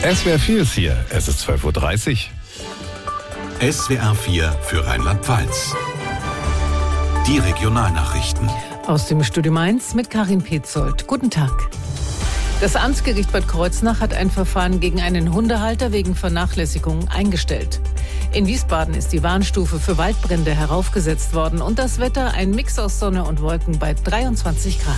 SWR 4 ist hier. Es ist 12:30 Uhr. SWR 4 für Rheinland-Pfalz. Die Regionalnachrichten. Aus dem Studio Mainz mit Karin Petzold. Guten Tag. Das Amtsgericht Bad Kreuznach hat ein Verfahren gegen einen Hundehalter wegen Vernachlässigung eingestellt. In Wiesbaden ist die Warnstufe für Waldbrände heraufgesetzt worden und das Wetter ein Mix aus Sonne und Wolken bei 23 Grad.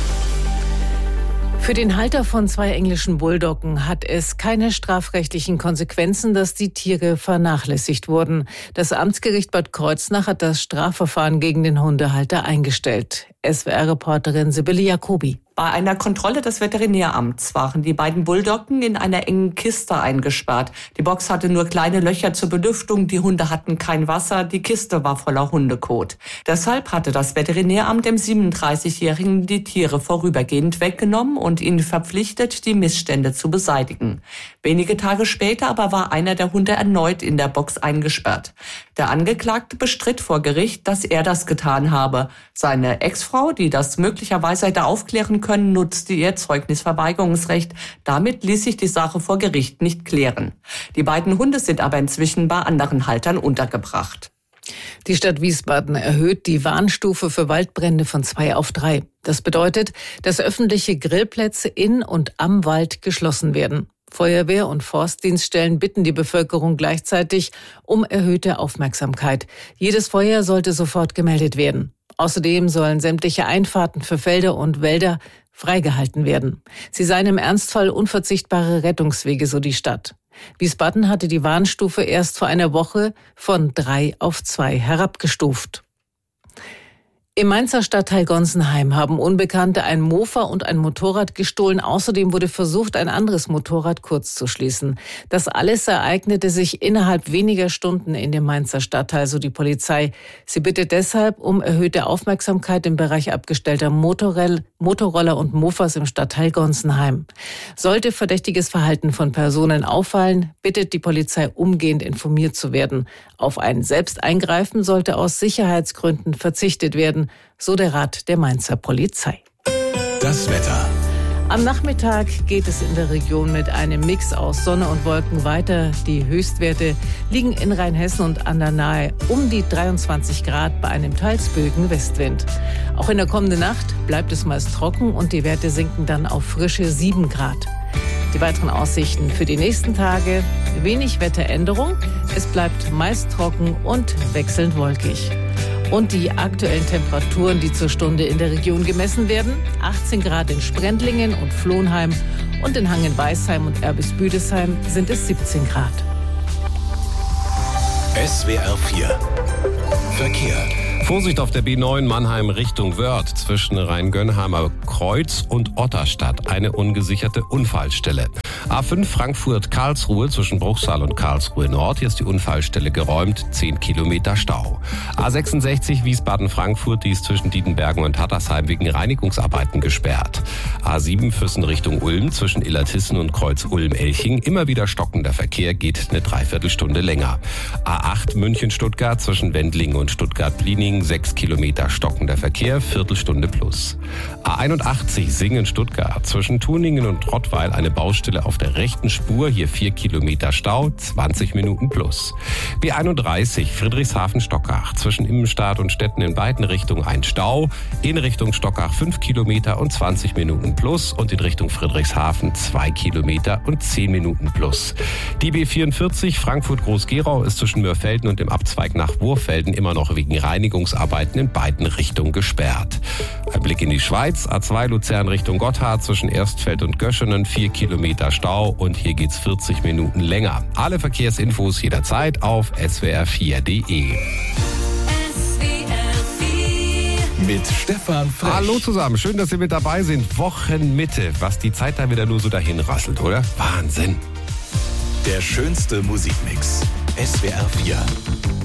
Für den Halter von 2 englischen Bulldoggen hat es keine strafrechtlichen Konsequenzen, dass die Tiere vernachlässigt wurden. Das Amtsgericht Bad Kreuznach hat das Strafverfahren gegen den Hundehalter eingestellt. SWR-Reporterin Sibylle Jacobi. Bei einer Kontrolle des Veterinäramts waren die beiden Bulldoggen in einer engen Kiste eingesperrt. Die Box hatte nur kleine Löcher zur Belüftung, die Hunde hatten kein Wasser, die Kiste war voller Hundekot. Deshalb hatte das Veterinäramt dem 37-Jährigen die Tiere vorübergehend weggenommen und ihn verpflichtet, die Missstände zu beseitigen. Wenige Tage später aber war einer der Hunde erneut in der Box eingesperrt. Der Angeklagte bestritt vor Gericht, dass er das getan habe. Seine Ex-Frau, die das möglicherweise hätte aufklären können, nutzte ihr Zeugnisverweigerungsrecht. Damit ließ sich die Sache vor Gericht nicht klären. Die beiden Hunde sind aber inzwischen bei anderen Haltern untergebracht. Die Stadt Wiesbaden erhöht die Warnstufe für Waldbrände von 2 auf 3. Das bedeutet, dass öffentliche Grillplätze in und am Wald geschlossen werden. Feuerwehr- und Forstdienststellen bitten die Bevölkerung gleichzeitig um erhöhte Aufmerksamkeit. Jedes Feuer sollte sofort gemeldet werden. Außerdem sollen sämtliche Einfahrten für Felder und Wälder freigehalten werden. Sie seien im Ernstfall unverzichtbare Rettungswege, so die Stadt. Wiesbaden hatte die Warnstufe erst vor einer Woche von 3 auf 2 herabgestuft. Im Mainzer Stadtteil Gonsenheim haben Unbekannte ein Mofa und ein Motorrad gestohlen. Außerdem wurde versucht, ein anderes Motorrad kurzzuschließen. Das alles ereignete sich innerhalb weniger Stunden in dem Mainzer Stadtteil, so die Polizei. Sie bittet deshalb um erhöhte Aufmerksamkeit im Bereich abgestellter Motorroller und Mofas im Stadtteil Gonsenheim. Sollte verdächtiges Verhalten von Personen auffallen, bittet die Polizei umgehend informiert zu werden. Auf ein Selbsteingreifen sollte aus Sicherheitsgründen verzichtet werden, so der Rat der Mainzer Polizei. Das Wetter. Am Nachmittag geht es in der Region mit einem Mix aus Sonne und Wolken weiter. Die Höchstwerte liegen in Rheinhessen und an der Nahe um die 23 Grad bei einem teils böigen Westwind. Auch in der kommenden Nacht bleibt es meist trocken und die Werte sinken dann auf frische 7 Grad. Die weiteren Aussichten für die nächsten Tage: wenig Wetteränderung, es bleibt meist trocken und wechselnd wolkig. Und die aktuellen Temperaturen, die zur Stunde in der Region gemessen werden: 18 Grad in Sprendlingen und Flohnheim und in Hangen-Weisheim und Erbis-Büdesheim sind es 17 Grad. SWR 4 Verkehr. Vorsicht auf der B9 Mannheim Richtung Wörth zwischen Rheingönheimer Kreuz und Otterstadt. Eine ungesicherte Unfallstelle. A5 Frankfurt-Karlsruhe zwischen Bruchsal und Karlsruhe Nord. Hier ist die Unfallstelle geräumt. 10 Kilometer Stau. A66 Wiesbaden-Frankfurt. Die ist zwischen Dietenbergen und Hattersheim wegen Reinigungsarbeiten gesperrt. A7 Füssen Richtung Ulm zwischen Illertissen und Kreuz Ulm-Elching. Immer wieder stockender Verkehr, geht eine Dreiviertelstunde länger. A8 München-Stuttgart zwischen Wendlingen und Stuttgart-Pliening. 6 Kilometer stockender Verkehr, Viertelstunde plus. A81 Singen-Stuttgart zwischen Tuningen und Rottweil eine Baustelle auf der rechten Spur. Hier 4 Kilometer Stau, 20 Minuten plus. B31 Friedrichshafen-Stockach zwischen Immenstadt und Stetten in beiden Richtungen ein Stau. In Richtung Stockach 5 Kilometer und 20 Minuten plus und in Richtung Friedrichshafen 2 Kilometer und 10 Minuten plus. Die B44 Frankfurt-Groß-Gerau ist zwischen Mörfelden und dem Abzweig nach Wurfelden immer noch wegen Reinigungsarbeiten in beiden Richtungen gesperrt. Ein Blick in die Schweiz. A2 Luzern Richtung Gotthard zwischen Erstfeld und Göschenen 4 Kilometer Stau und hier geht's 40 Minuten länger. Alle Verkehrsinfos jederzeit auf swr4.de. Mit Stefan Frech. Hallo zusammen, schön, dass Sie mit dabei sind. Wochenmitte, was die Zeit da wieder nur so dahin rasselt, oder? Wahnsinn. Der schönste Musikmix. SWR 4.